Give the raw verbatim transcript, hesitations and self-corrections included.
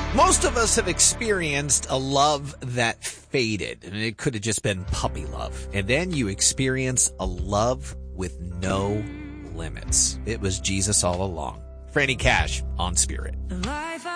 Most of us have experienced a love that faded, and it could have just been puppy love. And then you experience a love with no limits. It was Jesus all along. Franny Cash on Spirit. The life